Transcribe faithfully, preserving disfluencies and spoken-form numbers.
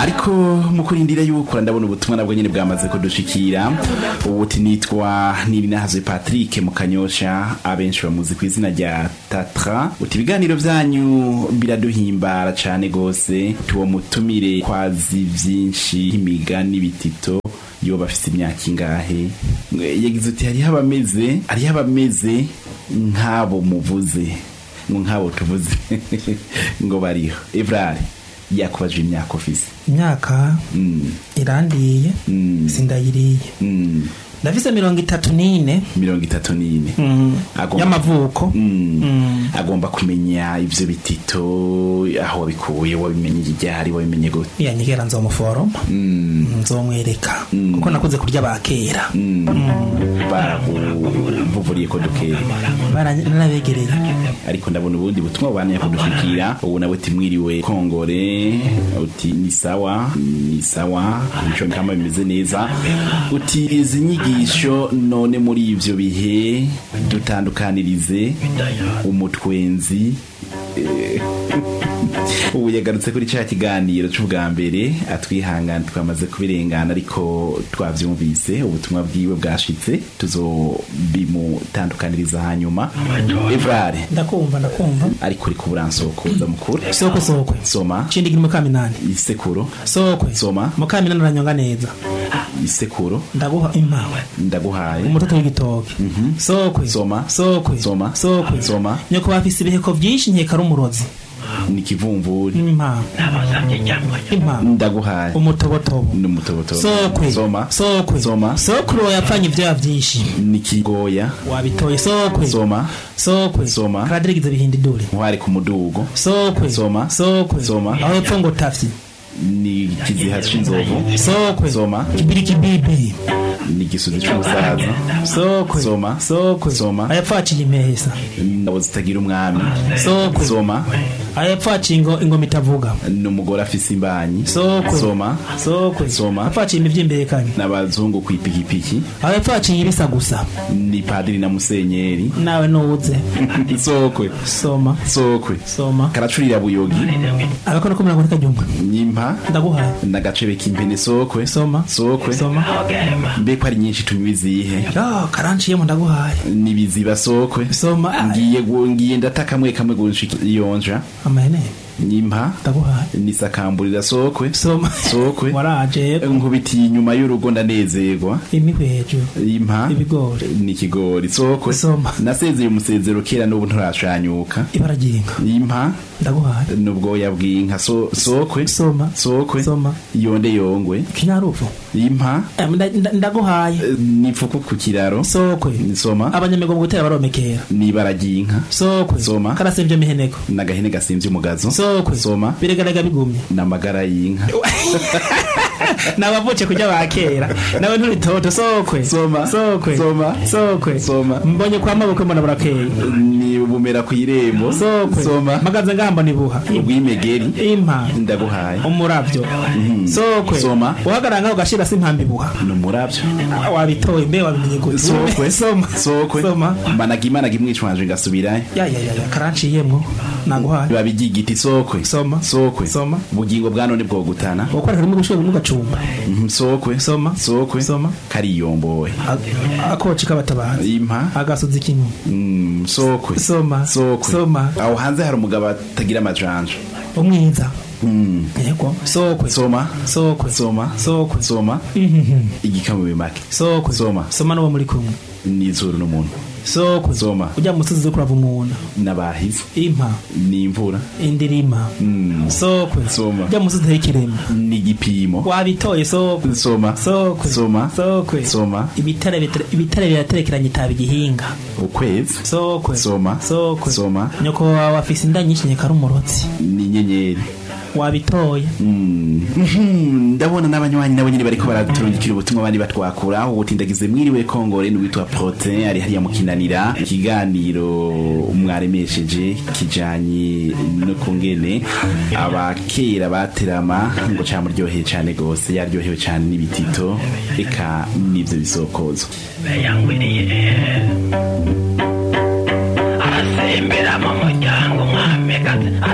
ariko mu kurindira yuko ndabona ubutumwa nabwo nyine bwamaze kudushikira. Ubuti nitwa Nirinahaze Patrick mu Kanyosha, abenshi bamuzi ku izina rya Tatra. Uti ibiganiro byanyu biraduhimbara cyane gose, tuwo mutumire kwazi byinshi imigani bitito yo bafite imyaka ingahe. Yagize uti hari habameze hari habameze nkabo muvuze ngo nkabo tuvuze ngo bariho. Evrare yakubaje imyaka ofisi imyaka mm. irandiye mm. sindayiriye mm. Ndafise mirongo itatu n'ine mirongo itatu n'ine mm. y'amavuko mm. mm. agomba kumenya ivyo bitito aho wabikuye wabimenye igihari wabimenye gute. Yanyigera nzomuforoma mm. nzomwereka mm. kuko nakuze kurya bakera mm. mm. barabuvuriye ko dukera baranabegereye ariko ndabona ubundi butumwa bane kudushikira. Ubu nawe timwiriwe Kongore uti ni sawa ni sawa nico kama bimeze neza. Uti izi nyigisho none muri ivyo bihe dutandukanirize umutwenzi. Ubu yagarutse kuri cya kiganiro cy'ubwa mbere atwihangana twamaze kubirengana ariko twavyumvise ubutumwa bwiwe bwashitse tuzobimutandukaniriza hanyuma. Evrare ndakumva ndakumva ariko uri kuburansokoza mukuru soko soko soma cindi giri mukaminani isekuro soko soma mukaminani uranyonga neza isekuro ndaguha impawe ndaguhaye umutoto w'igitoke mhm soko soma soko soma soko soma nyoko bafise ibiheko byinshi nkeka rumurozi ni kivumvuri impa impa ndaguhaye umutobotobo n'umutobotobo sokwe soma sokwe soma sokro yapfanye ibya byinshi ni kigoya wabitoye sokwe soma sokwe soma kadirigize bihindi dure wari ku mudugo sokwe soma sokwe soma aho epfongo tafyi ni kiziha c'inzovu sokwe soma kibiri kibibi ni gisuzi c'umusaza sokwe soma sokwe soma ayapfaciye impesa ndabo zitagira umwami sokwe soma ayapfaciye ngo ingoma itavuga n'umugore afise imbanyi sokwe soma sokwe soma apfaciye imivyimbekanye n'abazungu kwipikipiki ayapfaciye ibisa gusa ni padiri na musenyeri nawe nuze sokwe soma sokwe soma karacurira buyogi agakono ko muragora kajumba nyimpa ndaguhaye ndagacebe kimpene sokwe soma sokwe soma mbeko ari nyinshi tunywizihe yo karanciye mu ndaguhaye nibiziba sokwe soma ngiye ngiye ndatakamwe kamwe gunshika yonja amene nyimpa ndaguhaye nisakamburira sokwe soma sokwe waraje nkubitiye inyuma y'urugo ndanezerwa imihwejo impa ibigori ni kigori sokwe soma nasezeye umusezero kera n'ubu nturashanyuka ibaraginga impa ndaguhaye nubwo yabwinka so sokwe soma sokwe soma yonde yongwe kinyarufu impa ndaguhaye nifuku ku kiraro sokwe soma abanyamego mu gutera baromekera ni baraginka sokwe soma karasevye miheneko nagahene gasimvye umugazo sokwe soma biregaraga bigumye namagara y'inka nabavuce kujya bakera nawe nturi toto sokwe soma sokwe soma sokwe soma mbonye kwa maboko mbona burakeye ni bumera ku irembo sokwe soma magaze ngamba nibuha ubwimegeri impa ndaguhaye umuravyo sokwe soma uhagaranga ugashira simpambi buha n'umuravyo wabitoye mbe wabimenye gute sokwe soma sokwe soma managimana gimwicwanje gasubiraye ya ya ya karanciyemwo naguhaye babigigiti sokwe soma sokwe soma bugingo bwanone bwo gutana ukora harimo gushobora mu gacumba sokwe soma sokwe soma kariyombowe akoci kabatabazi impa agasozi kinyu mm sokwe soma sokwe soma aho hanze hari umugabo atagira amajanja umwiza mm yego sokwe soma sokwe soma sokwe soma igikamu bimake sokwe soma soma no muri kumwe nizuru n'umuntu sokwe soma ujya musozi zo kurava umuntu nabahize impa ni imvura indirima mm sokwe soma ujya musozi hekirema ni gipimo wabitoye sokwe soma sokwe soma sokwe soma ibitare ibitare biraterekeranye tabi gihinga ukwezi sokwe soma sokwe soma nyoko wawe afise inda nyinshi nyeka rumurotsi ni nyenyeri wabitoye mm ndabona n'abanywanyi nabo nyine bariko baraturungikira ubutumwa bandi batwakura ubutindagize mwiriwe Kongore n'uwitwa Protein ari hariya mukinanira ikiganiro umwaremesheje kijanye no kungene abakera baterama ngo camuryoheye cyane gose yaryohewe cyane n'ibitito eka n'ivyo bisokozo bayangwiriye arasembera mu muryango mwamekaze